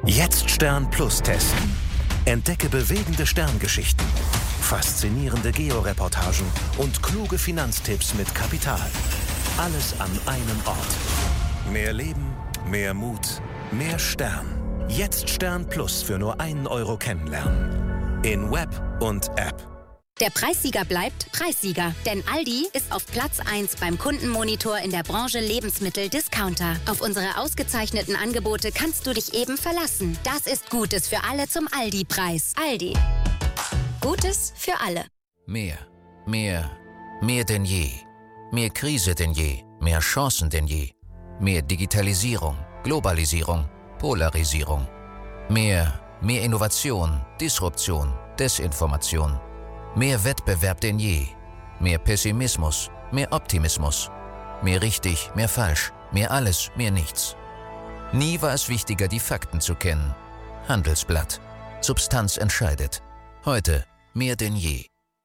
Jetzt Stern Plus testen. Entdecke bewegende Sterngeschichten, faszinierende Georeportagen und kluge Finanztipps mit Kapital. Alles an einem Ort. Mehr Leben, mehr Mut, mehr Stern. Jetzt Stern Plus für nur 1 Euro kennenlernen. In Web und App. Der Preissieger bleibt Preissieger, denn Aldi ist auf Platz 1 beim Kundenmonitor in der Branche Lebensmittel-Discounter. Auf unsere ausgezeichneten Angebote kannst du dich eben verlassen. Das ist Gutes für alle zum Aldi-Preis. Aldi. Gutes für alle. Mehr denn je. Mehr Krise denn je, mehr Chancen denn je. Mehr Digitalisierung, Globalisierung, Polarisierung. Mehr Innovation, Disruption, Desinformation. Mehr Wettbewerb denn je. Mehr Pessimismus, mehr Optimismus. Mehr richtig, mehr falsch, mehr alles, mehr nichts. Nie war es wichtiger, die Fakten zu kennen. Handelsblatt. Substanz entscheidet. Heute mehr denn je.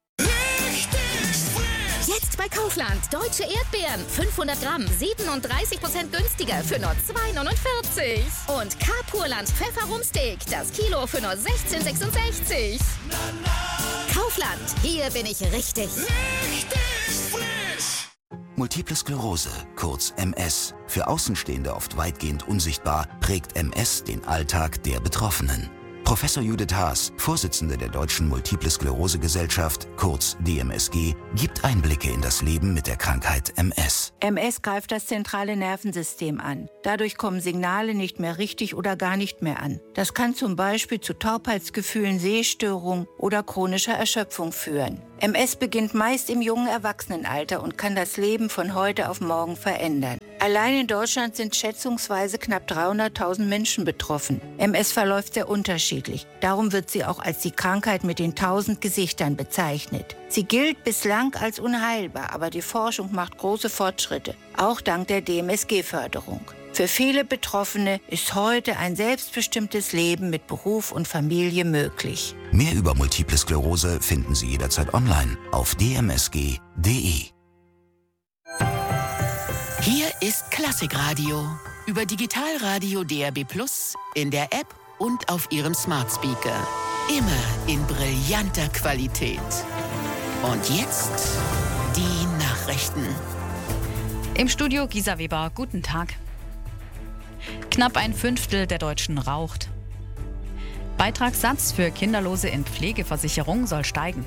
Jetzt bei Kaufland. Deutsche Erdbeeren. 500 Gramm. 37% günstiger für nur 2,49. Und K-Purland Pfefferumsteak. Das Kilo für nur 16,66. Kaufland. Hier bin ich richtig. Multiple Sklerose, kurz MS. Für Außenstehende oft weitgehend unsichtbar, prägt MS den Alltag der Betroffenen. Professor Judith Haas, Vorsitzende der Deutschen Multiple Sklerose Gesellschaft, kurz DMSG, gibt Einblicke in das Leben mit der Krankheit MS. MS greift das zentrale Nervensystem an. Dadurch kommen Signale nicht mehr richtig oder gar nicht mehr an. Das kann zum Beispiel zu Taubheitsgefühlen, Sehstörungen oder chronischer Erschöpfung führen. MS beginnt meist im jungen Erwachsenenalter und kann das Leben von heute auf morgen verändern. Allein in Deutschland sind schätzungsweise knapp 300.000 Menschen betroffen. MS verläuft sehr unterschiedlich. Darum wird sie auch als die Krankheit mit den 1000 Gesichtern bezeichnet. Sie gilt bislang als unheilbar, aber die Forschung macht große Fortschritte, auch dank der DMSG-Förderung. Für viele Betroffene ist heute ein selbstbestimmtes Leben mit Beruf und Familie möglich. Mehr über Multiple Sklerose finden Sie jederzeit online auf dmsg.de. Hier ist Klassikradio über Digitalradio DAB+, in der App und auf Ihrem Smart Speaker. Immer in brillanter Qualität. Und jetzt die Nachrichten. Im Studio Gisa Weber, guten Tag. Knapp 1/5 der Deutschen raucht. Beitragssatz für Kinderlose in Pflegeversicherung soll steigen.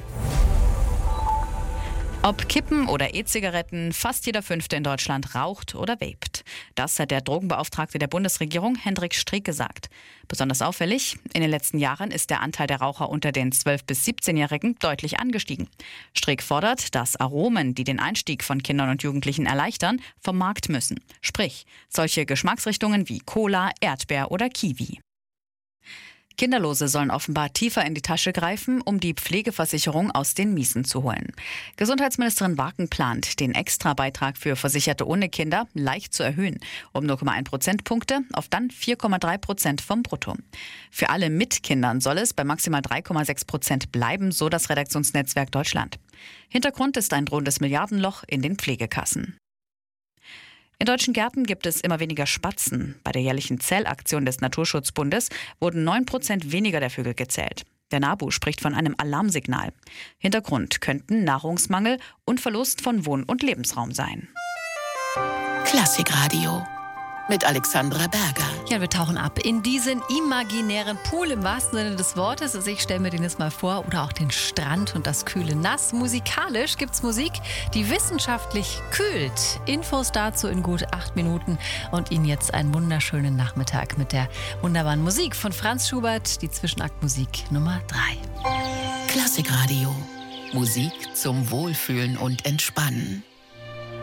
Ob Kippen oder E-Zigaretten, fast jeder 5. in Deutschland raucht oder vapet. Das hat der Drogenbeauftragte der Bundesregierung, Hendrik Streeck, gesagt. Besonders auffällig, in den letzten Jahren ist der Anteil der Raucher unter den 12- bis 17-Jährigen deutlich angestiegen. Streeck fordert, dass Aromen, die den Einstieg von Kindern und Jugendlichen erleichtern, vom Markt müssen. Sprich, solche Geschmacksrichtungen wie Cola, Erdbeer oder Kiwi. Kinderlose sollen offenbar tiefer in die Tasche greifen, um die Pflegeversicherung aus den Miesen zu holen. Gesundheitsministerin Waken plant, den Extrabeitrag für Versicherte ohne Kinder leicht zu erhöhen, um 0,1 Prozentpunkte auf dann 4,3% vom Brutto. Für alle mit Kindern soll es bei maximal 3,6% bleiben, so das Redaktionsnetzwerk Deutschland. Hintergrund ist ein drohendes Milliardenloch in den Pflegekassen. In deutschen Gärten gibt es immer weniger Spatzen. Bei der jährlichen Zählaktion des Naturschutzbundes wurden 9% weniger der Vögel gezählt. Der NABU spricht von einem Alarmsignal. Hintergrund könnten Nahrungsmangel und Verlust von Wohn- und Lebensraum sein. Klassikradio mit Alexandra Berger. Ja, wir tauchen ab in diesen imaginären Pool im wahrsten Sinne des Wortes. Also ich stelle mir den jetzt mal vor. Oder auch den Strand und das kühle Nass. Musikalisch gibt's Musik, die wissenschaftlich kühlt. Infos dazu in gut 8 Minuten. Und Ihnen jetzt einen wunderschönen Nachmittag mit der wunderbaren Musik von Franz Schubert, die Zwischenaktmusik Nummer 3. Klassikradio. Musik zum Wohlfühlen und Entspannen.